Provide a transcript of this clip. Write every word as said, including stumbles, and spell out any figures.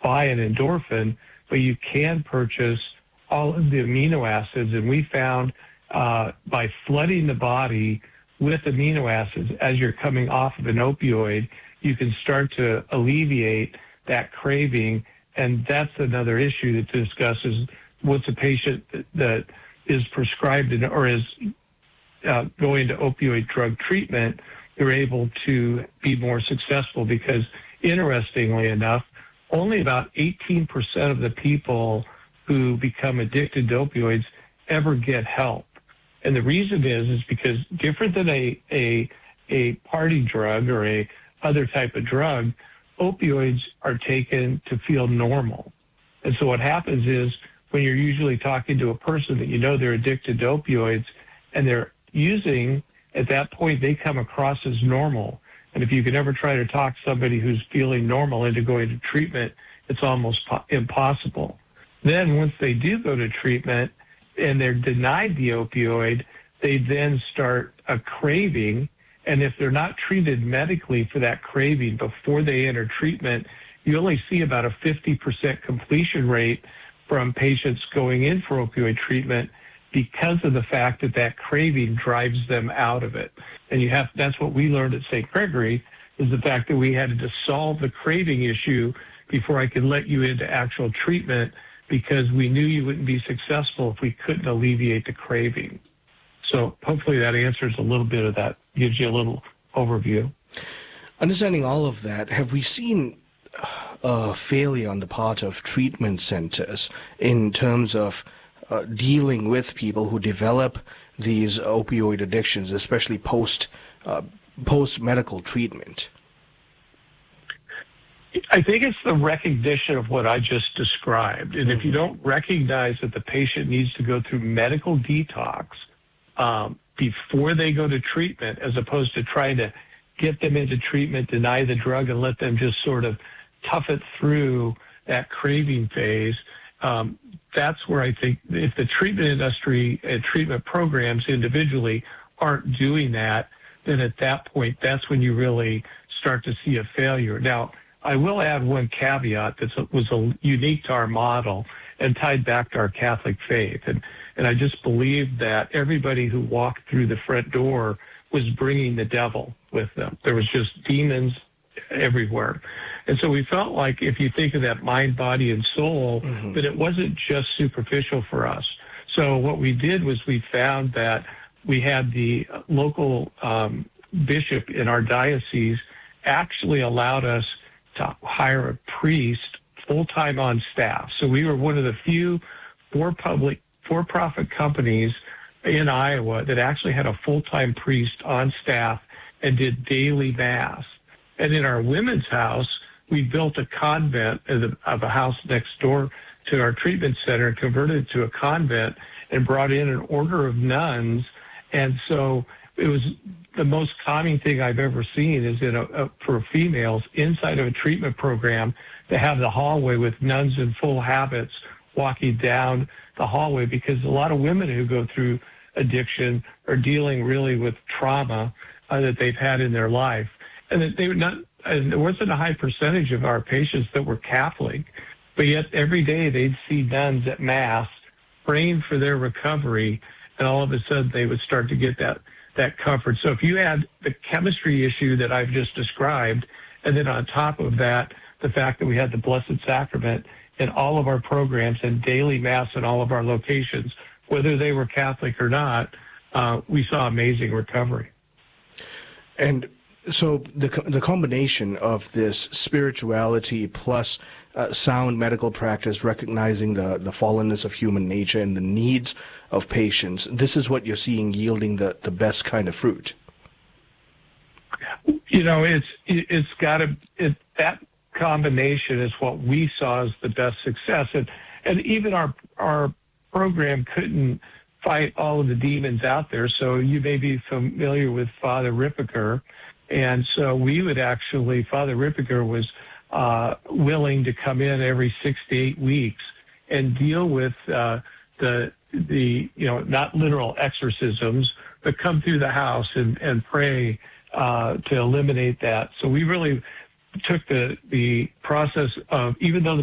buy an endorphin, but you can purchase all of the amino acids. And we found uh, by flooding the body with amino acids as you're coming off of an opioid, you can start to alleviate that craving. And that's another issue to discuss is what's a patient that is prescribed or is uh, going to opioid drug treatment, they're able to be more successful because, interestingly enough, only about eighteen percent of the people who become addicted to opioids ever get help. And the reason is, is because different than a, a, a party drug or a other type of drug, opioids are taken to feel normal. And so what happens is when you're usually talking to a person that you know they're addicted to opioids and they're using, at that point, they come across as normal. And if you can ever try to talk somebody who's feeling normal into going to treatment, it's almost po- impossible. Then once they do go to treatment and they're denied the opioid, they then start a craving. And if they're not treated medically for that craving before they enter treatment, you only see about a fifty percent completion rate from patients going in for opioid treatment because of the fact that that craving drives them out of it. And you have, that's what we learned at Saint Gregory, is the fact that we had to solve the craving issue before I could let you into actual treatment, because we knew you wouldn't be successful if we couldn't alleviate the craving. So hopefully that answers a little bit of that, gives you a little overview. Understanding all of that, have we seen a failure on the part of treatment centers in terms of uh, dealing with people who develop these opioid addictions, especially post uh, post medical treatment? I think it's the recognition of what I just described. And mm-hmm. if you don't recognize that the patient needs to go through medical detox um, before they go to treatment, as opposed to trying to get them into treatment, deny the drug, and let them just sort of tough it through that craving phase, um, that's where I think if the treatment industry and treatment programs individually aren't doing that, then at that point, that's when you really start to see a failure. Now, I will add one caveat that was a, unique to our model and tied back to our Catholic faith. And, and I just believe that everybody who walked through the front door was bringing the devil with them. There was just demons everywhere. And so we felt like if you think of that mind, body, and soul, mm-hmm. that it wasn't just superficial for us. So what we did was we found that we had the local um, bishop in our diocese actually allowed us to hire a priest full-time on staff. So we were one of the few for-public, for-profit companies in Iowa that actually had a full-time priest on staff and did daily mass. And in our women's house, we built a convent of a house next door to our treatment center and converted it to a convent and brought in an order of nuns. And so it was the most calming thing I've ever seen is in a, a, for females inside of a treatment program to have the hallway with nuns in full habits walking down the hallway, because a lot of women who go through addiction are dealing really with trauma uh, that they've had in their life. And that they were not, and there wasn't a high percentage of our patients that were Catholic, but yet every day they'd see nuns at Mass praying for their recovery, and all of a sudden they would start to get that, that comfort. So if you add the chemistry issue that I've just described, and then on top of that, the fact that we had the Blessed Sacrament in all of our programs and daily Mass in all of our locations, whether they were Catholic or not, uh, we saw amazing recovery. And so the the combination of this spirituality plus uh, sound medical practice, recognizing the, the fallenness of human nature and the needs of patients, this is what you're seeing yielding the, the best kind of fruit. You know, it's it's got to it, that combination is what we saw as the best success, and and even our our program couldn't fight all of the demons out there. So you may be familiar with Father Ripperger. And so we would actually, Father Ripperger was uh, willing to come in every six to eight weeks and deal with uh, the, the, you know, not literal exorcisms, but come through the house and, and pray uh, to eliminate that. So we really took the, the process of, even though the